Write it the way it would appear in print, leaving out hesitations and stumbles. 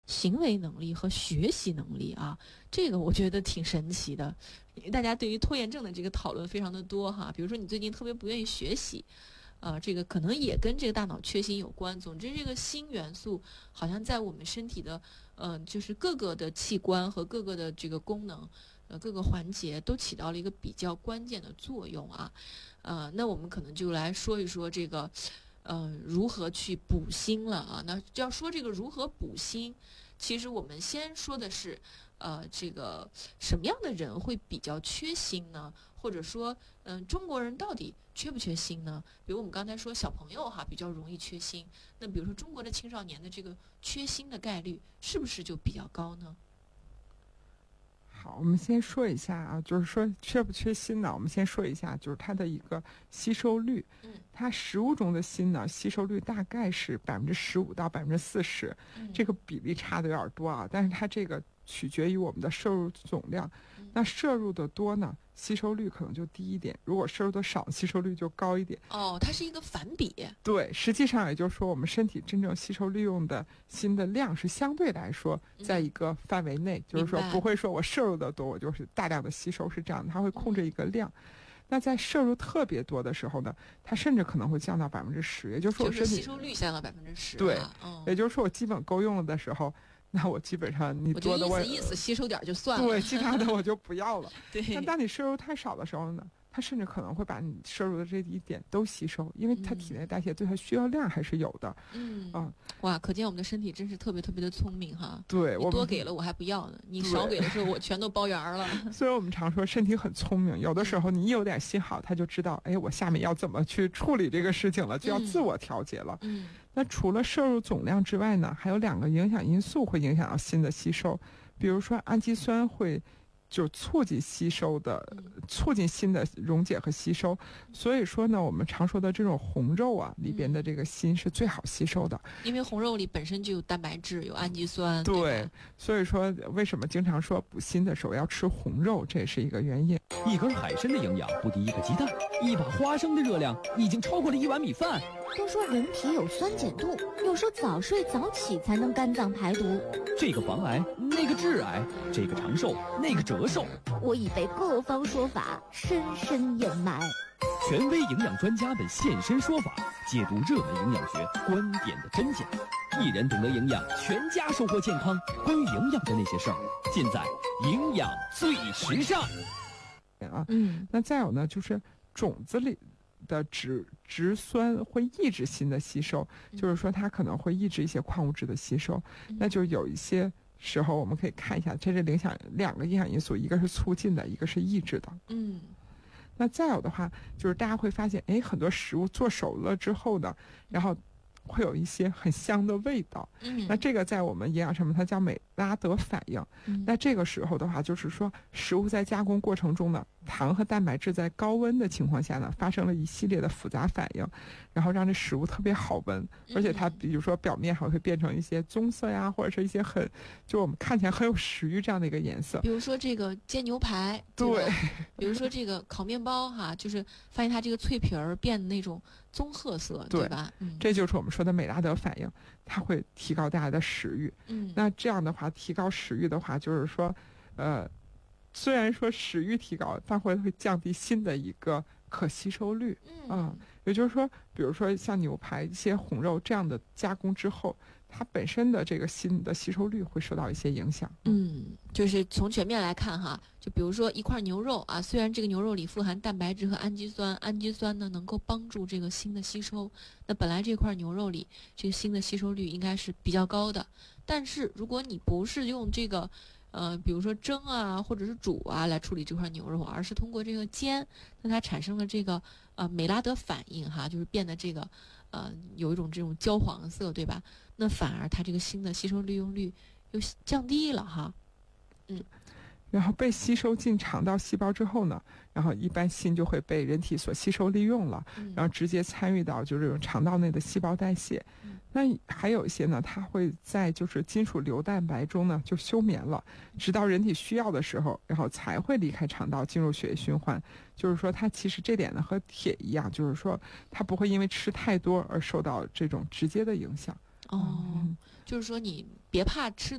行为能力和学习能力啊，这个我觉得挺神奇的。大家对于拖延症的这个讨论非常的多哈，比如说你最近特别不愿意学习，这个可能也跟这个大脑缺锌有关。总之，这个锌元素好像在我们身体的就是各个的器官和各个的这个功能，各个环节都起到了一个比较关键的作用啊。那我们可能就来说一说这个。如何去补锌了啊？那要说这个如何补锌，其实我们先说的是，这个什么样的人会比较缺锌呢？或者说，中国人到底缺不缺锌呢？比如我们刚才说小朋友哈比较容易缺锌，那比如说中国的青少年的这个缺锌的概率是不是就比较高呢？ 好，我们先说一下啊，就是说缺不缺锌呢？我们先说一下，就是它的一个吸收率。它食物中的锌呢，吸收率大概是15%到40%，这个比例差的有点多啊。但是它这个取决于我们的摄入总量，那摄入的多呢，吸收率可能就低一点；如果摄入的少，吸收率就高一点。 哦，它是一个反比。 对，实际上也就是说，我们身体真正吸收利用的锌的量是相对来说在一个范围内，就是说不会说我摄入的多，我就是大量的吸收，是这样的，它会控制一个量。那在摄入特别多的时候呢，它甚至可能会降到10%，也就是说我身体吸收率降到10%。 对，也就是说我基本够用了的时候，那我基本上你多的我意思吸收点就算了， 对，其他的我就不要了。 对， 但当你摄入太少的时候呢，它甚至可能会把你摄入的这一点都吸收，因为它体内代谢对它需要量还是有的。 哇，可见我们的身体真是特别特别的聪明哈。 对， 你多给了我还不要呢，你少给的时候我全都包圆了。 所以我们常说身体很聪明，有的时候你一有点信号，它就知道，哎，我下面要怎么去处理这个事情了，就要自我调节了。那除了摄入总量之外呢，还有2个影响因素会影响到锌的吸收，比如说氨基酸会就促进锌的溶解和吸收。所以说呢，我们常说的这种红肉啊，里边的这个锌是最好吸收的， 因为红肉里本身就有蛋白质，有氨基酸。 对，所以说为什么经常说补锌的时候要吃红肉，这也是一个原因。 一根海参的营养不敌一个鸡蛋，一把花生的热量已经超过了1碗米饭。 都说人体有酸碱度，又说早睡早起才能肝脏排毒， 这个防癌，那个致癌，这个长寿，那个折寿。 我已被各方说法深深掩埋。 权威营养专家们现身说法，解读热门营养学观点的真假。一人懂得营养，全家收获健康。关于营养的那些事儿，尽在营养最时尚。 那再有呢，就是种子里的植酸会抑制锌的吸收，就是说它可能会抑制一些矿物质的吸收。那就有一些时候我们可以看一下，这是2个影响因素，一个是促进的，一个是抑制的。那再有的话，就是大家会发现，很多食物做熟了之后呢，然后会有一些很香的味道。那这个在我们营养上面它叫美拉德反应。那这个时候的话，就是说食物在加工过程中呢，糖和蛋白质在高温的情况下呢，发生了一系列的复杂反应，然后让这食物特别好闻，而且它比如说表面还会变成一些棕色呀，或者是一些就我们看起来很有食欲这样的一个颜色。 比如说这个煎牛排， 对， 比如说这个烤面包哈，就是发现它这个脆皮儿变得那种棕褐色，对吧？ 这就是我们说的美拉德反应，它会提高大家的食欲。那这样的话，提高食欲的话，就是说，虽然说食欲提高，但会降低锌的一个可吸收率。也就是说，比如说像牛排、一些红肉这样的加工之后，它本身的这个锌的吸收率会受到一些影响。 就是从全面来看哈，就比如说一块牛肉啊，虽然这个牛肉里富含蛋白质和氨基酸，氨基酸呢能够帮助这个锌的吸收，那本来这块牛肉里这个锌的吸收率应该是比较高的，但是如果你不是用这个比如说蒸啊或者是煮啊来处理这块牛肉，而是通过这个煎，那它产生了这个美拉德反应哈，就是变得这个有一种这种焦黄色，对吧？那反而它这个锌的吸收利用率又降低了哈。 然后被吸收进肠道细胞之后呢，然后一般锌就会被人体所吸收利用了，然后直接参与到就是这种肠道内的细胞代谢。那还有一些呢，它会在就是金属硫蛋白中呢就休眠了，直到人体需要的时候，然后才会离开肠道进入血液循环。就是说它其实这点呢和铁一样，就是说它不会因为吃太多而受到这种直接的影响。 就是说你别怕吃